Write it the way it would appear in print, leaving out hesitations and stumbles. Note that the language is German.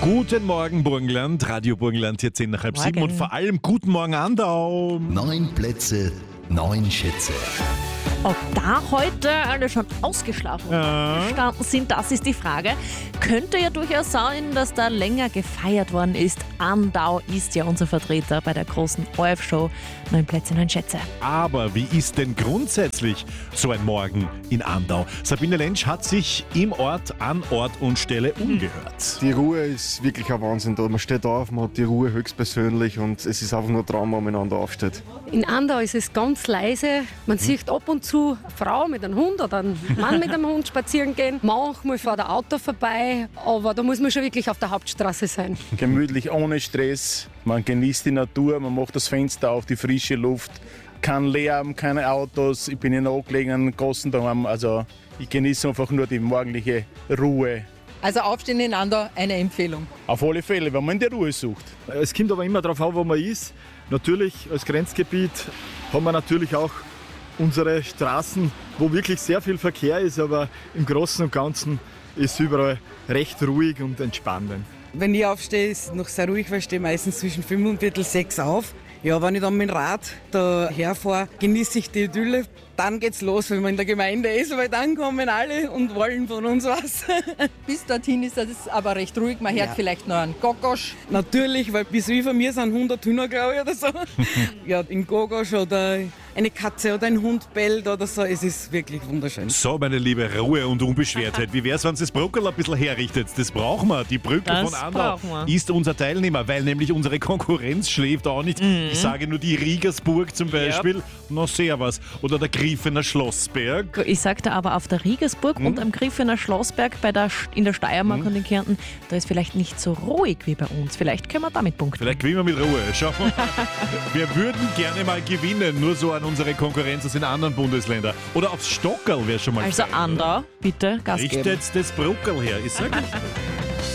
Guten Morgen, Burgenland. Radio Burgenland, hier 10 nach halb 7. Und vor allem guten Morgen, Andau. 9 Plätze, 9 Schätze. Ob da heute alle schon ausgeschlafen und gestanden sind, das ist die Frage. Könnte ja durchaus sein, dass da länger gefeiert worden ist. Andau ist ja unser Vertreter bei der großen ORF-Show 9 Plätze, 9 Schätze. Aber wie ist denn grundsätzlich so ein Morgen in Andau? Sabine Lentsch hat sich im Ort, an Ort und Stelle umgehört. Die Ruhe ist wirklich ein Wahnsinn da. Man steht auf, man hat die Ruhe höchstpersönlich und es ist einfach nur ein Traum, wenn man miteinander aufsteht. In Andau ist es ganz leise. Man sieht ab und zu eine Frau mit einem Hund oder einen Mann mit einem Hund spazieren gehen. Manchmal fährt ein Auto vorbei, aber da muss man schon wirklich auf der Hauptstraße sein. Gemütlich, ohne Stress. Man genießt die Natur, man macht das Fenster auf, die frische Luft. Kein Lärm, keine Autos. Ich bin in einem abgelegenen Gassen daheim. Also ich genieße einfach nur die morgendliche Ruhe. Also Aufstehen in Andau, eine Empfehlung. Auf alle Fälle, wenn man die Ruhe sucht. Es kommt aber immer darauf an, wo man ist. Natürlich als Grenzgebiet haben wir natürlich auch unsere Straßen, wo wirklich sehr viel Verkehr ist, aber im Großen und Ganzen ist es überall recht ruhig und entspannend. Wenn ich aufstehe, ist es noch sehr ruhig, weil ich stehe meistens zwischen 5 und Viertel 6 auf. Ja, wenn ich dann mit dem Rad da herfahre, genieße ich die Idylle. Dann geht's los, wenn man in der Gemeinde ist, weil dann kommen alle und wollen von uns was. Bis dorthin ist das aber recht ruhig, man hört vielleicht noch einen Gogosch. Natürlich, weil bis wie von mir sind 100 Hühner, glaube ich, oder so. Ja, in Gogosch oder eine Katze oder ein Hund bellt oder so, es ist wirklich wunderschön. So, meine liebe Ruhe und Unbeschwertheit. Wie wär's, wenn Sie das Brückel ein bisschen herrichtet? Das brauchen wir. Die Brücke von Andau ist unser Teilnehmer, weil nämlich unsere Konkurrenz schläft auch nicht. Ich sage nur die Riegersburg zum Beispiel. Na, sehr was. Oder der Griffener Schlossberg. Ich sagte aber auf der Riegersburg und am Griffener Schlossberg in der Steiermark und in Kärnten, da ist vielleicht nicht so ruhig wie bei uns. Vielleicht können wir damit punkten. Vielleicht gewinnen wir mit Ruhe. Schauen wir mal. Wir würden gerne mal gewinnen, nur so an unsere Konkurrenz aus den anderen Bundesländern. Oder aufs Stockerl wäre schon mal Also fein, Andau, bitte Gas geben. Richtet das Brückel her, ich sag nicht.